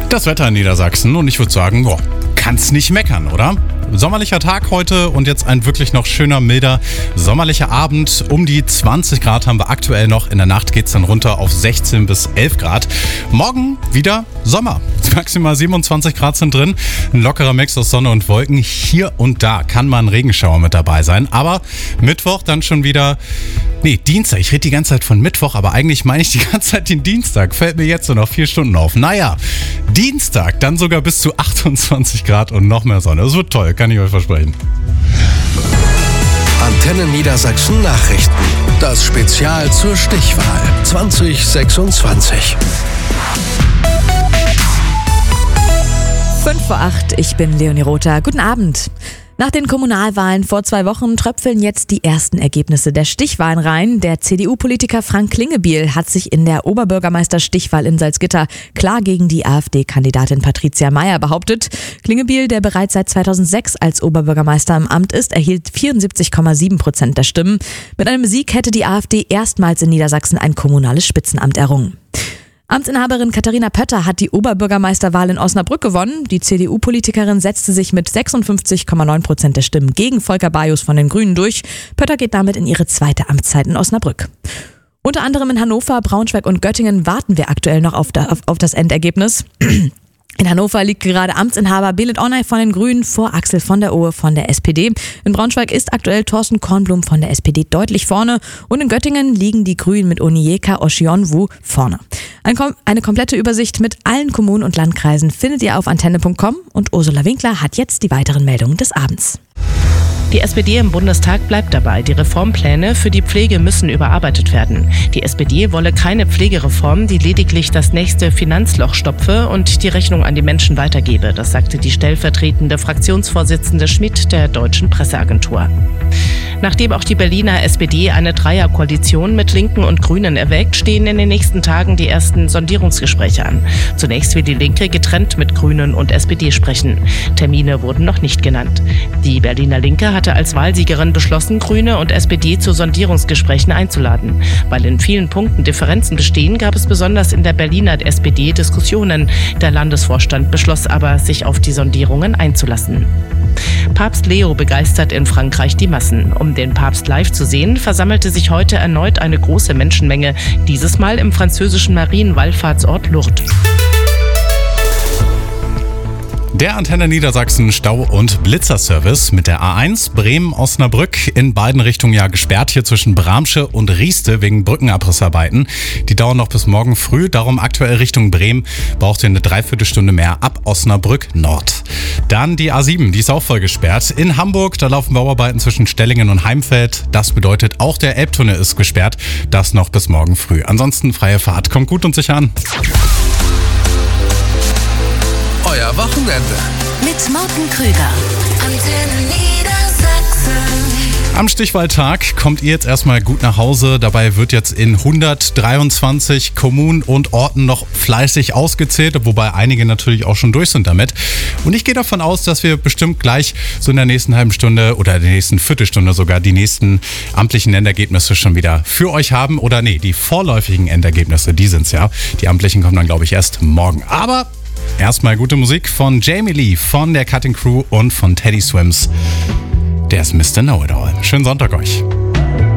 Das Wetter in Niedersachsen und ich würde sagen, kann's nicht meckern, oder? Sommerlicher Tag heute und jetzt ein wirklich noch schöner, milder, sommerlicher Abend. Um die 20 Grad haben wir aktuell noch. In der Nacht geht's dann runter auf 16 bis 11 Grad. Morgen wieder Sommer. Maximal 27 Grad sind drin. Ein lockerer Mix aus Sonne und Wolken. Hier und da kann mal ein Regenschauer mit dabei sein. Aber Mittwoch dann schon wieder... Dienstag. Ich rede die ganze Zeit von Mittwoch, aber eigentlich meine ich die ganze Zeit den Dienstag. Fällt mir jetzt so noch 4 Stunden auf. Naja, Dienstag dann sogar bis zu 28 Grad und noch mehr Sonne. Das wird toll, kann ich euch versprechen. Antenne Niedersachsen Nachrichten. Das Spezial zur Stichwahl 2026. 7:55, ich bin Leonie Rother. Guten Abend. Nach den Kommunalwahlen vor 2 Wochen tröpfeln jetzt die ersten Ergebnisse der Stichwahlen rein. Der CDU-Politiker Frank Klingebiel hat sich in der Oberbürgermeister-Stichwahl in Salzgitter klar gegen die AfD-Kandidatin Patricia Mayr behauptet. Klingebiel, der bereits seit 2006 als Oberbürgermeister im Amt ist, erhielt 74,7% der Stimmen. Mit einem Sieg hätte die AfD erstmals in Niedersachsen ein kommunales Spitzenamt errungen. Amtsinhaberin Katharina Pötter hat die Oberbürgermeisterwahl in Osnabrück gewonnen. Die CDU-Politikerin setzte sich mit 56,9% der Stimmen gegen Volker Bajus von den Grünen durch. Pötter geht damit in ihre zweite Amtszeit in Osnabrück. Unter anderem in Hannover, Braunschweig und Göttingen warten wir aktuell noch auf das Endergebnis. In Hannover liegt gerade Amtsinhaber Belit Onay von den Grünen vor Axel von der Ohe von der SPD. In Braunschweig ist aktuell Thorsten Kornblum von der SPD deutlich vorne. Und in Göttingen liegen die Grünen mit Onyeka Oshionwu vorne. Eine komplette Übersicht mit allen Kommunen und Landkreisen findet ihr auf antenne.com. Und Ursula Winkler hat jetzt die weiteren Meldungen des Abends. Die SPD im Bundestag bleibt dabei. Die Reformpläne für die Pflege müssen überarbeitet werden. Die SPD wolle keine Pflegereform, die lediglich das nächste Finanzloch stopfe und die Rechnung an die Menschen weitergebe. Das sagte die stellvertretende Fraktionsvorsitzende Schmidt der Deutschen Presseagentur. Nachdem auch die Berliner SPD eine Dreierkoalition mit Linken und Grünen erwägt, stehen in den nächsten Tagen die ersten Sondierungsgespräche an. Zunächst will die Linke getrennt mit Grünen und SPD sprechen. Termine wurden noch nicht genannt. Die Berliner Linke hatte als Wahlsiegerin beschlossen, Grüne und SPD zu Sondierungsgesprächen einzuladen. Weil in vielen Punkten Differenzen bestehen, gab es besonders in der Berliner SPD Diskussionen. Der Landesvorstand beschloss aber, sich auf die Sondierungen einzulassen. Papst Leo begeistert in Frankreich die Massen. Um den Papst live zu sehen, versammelte sich heute erneut eine große Menschenmenge, dieses Mal im französischen Marienwallfahrtsort Lourdes. Der Antenne Niedersachsen Stau- und Blitzerservice mit der A1 Bremen-Osnabrück in beiden Richtungen gesperrt, hier zwischen Bramsche und Rieste wegen Brückenabrissarbeiten. Die dauern noch bis morgen früh, darum aktuell Richtung Bremen braucht ihr eine Dreiviertelstunde mehr ab Osnabrück Nord. Dann die A7, die ist auch voll gesperrt. In Hamburg, da laufen Bauarbeiten zwischen Stellingen und Heimfeld. Das bedeutet, auch der Elbtunnel ist gesperrt, das noch bis morgen früh. Ansonsten freie Fahrt, kommt gut und sicher an. Euer Wochenende. Mit Morten Krüger. Antenne Niedersachsen. Am Stichwahltag kommt ihr jetzt erstmal gut nach Hause. Dabei wird jetzt in 123 Kommunen und Orten noch fleißig ausgezählt, wobei einige natürlich auch schon durch sind damit. Und ich gehe davon aus, dass wir bestimmt gleich so in der nächsten halben Stunde oder der nächsten Viertelstunde sogar die nächsten amtlichen Endergebnisse schon wieder für euch haben. Oder die vorläufigen Endergebnisse, die sind's ja. Die amtlichen kommen dann, glaube ich, erst morgen. Aber erstmal gute Musik von Jamie Lee, von der Cutting Crew und von Teddy Swims. Der ist Mr. Know-It-All. Schönen Sonntag euch.